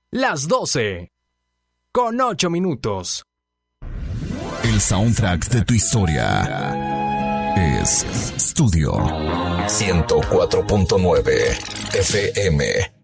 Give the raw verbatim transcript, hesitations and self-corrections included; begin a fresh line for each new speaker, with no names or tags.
las doce, con ocho minutos.
El soundtrack de tu historia es Studio ciento cuatro punto nueve F M.